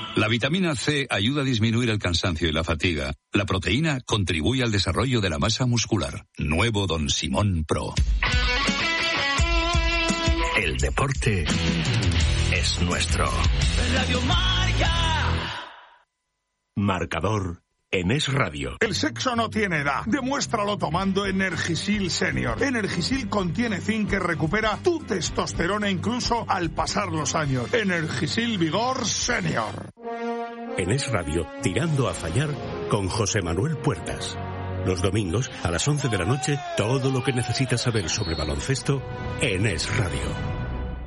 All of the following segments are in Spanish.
La vitamina C ayuda a disminuir el cansancio y la fatiga. La proteína contribuye al desarrollo de la masa muscular. Nuevo Don Simón Pro. El deporte es nuestro. Radio Marca. Marcador en Es Radio. El sexo no tiene edad. Demuéstralo tomando Energisil Senior. Energisil contiene zinc que recupera tu testosterona incluso al pasar los años. Energisil Vigor Senior. En Es Radio, Tirando a Fallar con José Manuel Puertas. Los domingos a las 11 de la noche, todo lo que necesitas saber sobre baloncesto en Es Radio.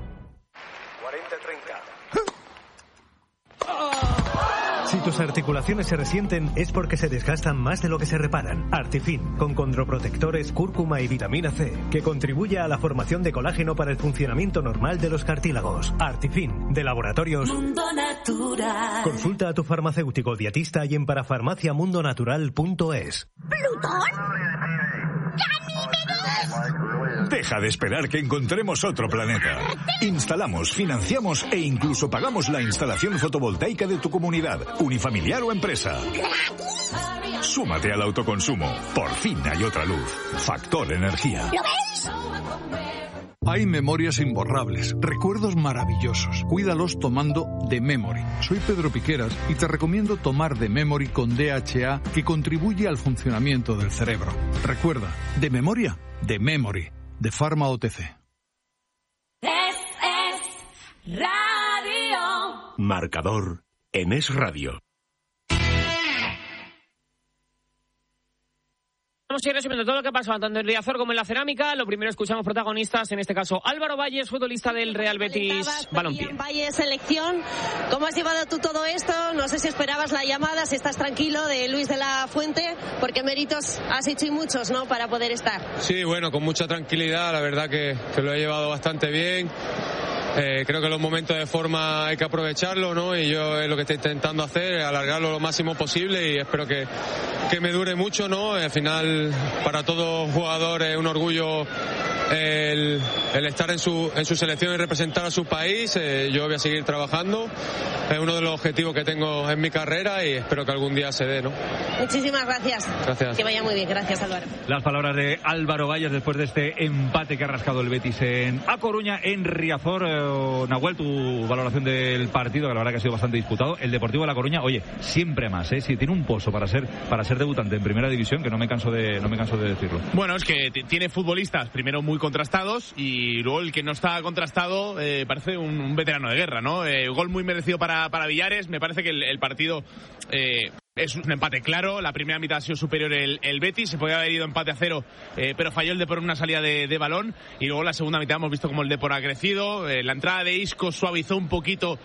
Si tus articulaciones se resienten es porque se desgastan más de lo que se reparan. Artifin, con condroprotectores, cúrcuma y vitamina C, que contribuye a la formación de colágeno para el funcionamiento normal de los cartílagos. Artifin, de Laboratorios Mundo Natural. Consulta a tu farmacéutico dietista y en parafarmaciamundonatural.es. ¿Plutón? Deja de esperar que encontremos otro planeta. Instalamos, financiamos e incluso pagamos la instalación fotovoltaica de tu comunidad, unifamiliar o empresa. Súmate al autoconsumo. Por fin hay otra luz. Factor Energía. ¿Lo veis? Hay memorias imborrables, recuerdos maravillosos. Cuídalos tomando The Memory. Soy Pedro Piqueras y te recomiendo tomar The Memory con DHA, que contribuye al funcionamiento del cerebro. Recuerda, de memoria, The Memory, de Pharma OTC. Es Radio. Marcador en Es Radio. Vamos a ir resumiendo todo lo que ha pasado tanto en Riazor como en la cerámica. Lo primero escuchamos protagonistas, en este caso Álvaro Valles, futbolista del Real Betis Balompié. Valles, selección. ¿Cómo has llevado tú todo esto? No sé si esperabas la llamada, si estás tranquilo, de Luis de la Fuente, porque méritos has hecho y muchos, ¿no?, para poder estar. Sí, bueno, con mucha tranquilidad, la verdad que lo he llevado bastante bien. Creo que los momentos de forma hay que aprovecharlo, ¿no? Y yo es lo que estoy intentando hacer, alargarlo lo máximo posible y espero que me dure mucho, ¿no? Al final, para todo jugador es un orgullo el estar en su selección y representar a su país. Yo voy a seguir trabajando. Es uno de los objetivos que tengo en mi carrera y espero que algún día se dé, ¿no? Muchísimas gracias. Gracias. Que vaya muy bien. Gracias, Álvaro. Las palabras de Álvaro Valles después de este empate que ha rascado el Betis en A Coruña, en Riazor. Nahuel, tu valoración del partido, que la verdad que ha sido bastante disputado. El Deportivo de La Coruña, oye, siempre más, sí, tiene un pozo para ser debutante en primera división, que no me canso de decirlo. Bueno, es que tiene futbolistas primero muy contrastados y luego el que no está contrastado parece un veterano de guerra, ¿no? Gol muy merecido para Villares. Me parece que el partido es un empate claro. La primera mitad ha sido superior el Betis, se podía haber ido empate a 0, pero falló el Depor en una salida de balón, y luego la segunda mitad hemos visto como el Depor ha crecido. La entrada de Isco suavizó un poquito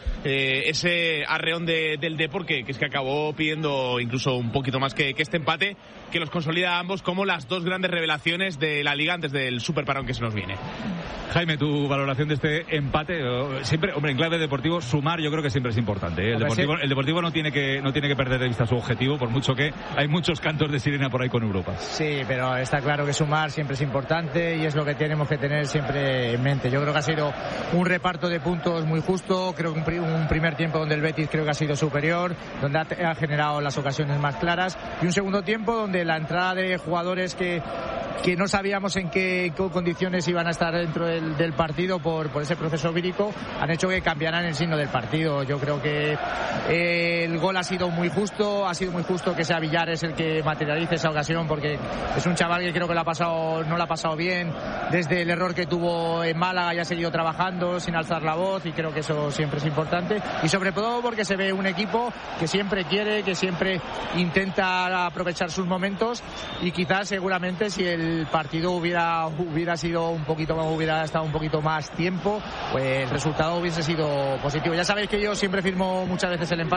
ese arreón del Depor, que es que acabó pidiendo incluso un poquito más que este empate, que los consolida a ambos como las dos grandes revelaciones de la Liga antes del super parón que se nos viene. Jaime, tu valoración de este empate. Siempre, hombre, en clave deportivo, sumar yo creo que siempre es importante, ¿eh? El Deportivo no tiene que perder de vista su objetivo, por mucho que hay muchos cantos de sirena por ahí con Europa. Sí, pero está claro que sumar siempre es importante y es lo que tenemos que tener siempre en mente. Yo creo que ha sido un reparto de puntos muy justo. Creo que un primer tiempo donde el Betis creo que ha sido superior, donde ha generado las ocasiones más claras, y un segundo tiempo donde la entrada de jugadores que no sabíamos en qué condiciones iban a estar dentro del partido por ese proceso vírico, han hecho que cambiaran el signo del partido. Yo creo que el gol ha sido muy justo que sea Villares el que materialice esa ocasión, porque es un chaval que creo que no la ha pasado bien desde el error que tuvo en Málaga, y ha seguido trabajando sin alzar la voz, y creo que eso siempre es importante, y sobre todo porque se ve un equipo que siempre quiere, que siempre intenta aprovechar sus momentos, y quizás seguramente si el partido hubiera estado un poquito más tiempo, pues el resultado hubiese sido positivo. Ya sabéis que yo siempre firmo muchas veces el empate.